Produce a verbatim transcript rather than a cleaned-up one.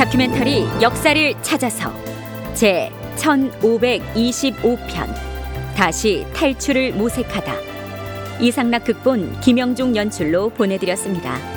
다큐멘터리 역사를 찾아서 제 천오백이십오 편 다시 탈출을 모색하다. 이상락 극본, 김영중 연출로 보내드렸습니다.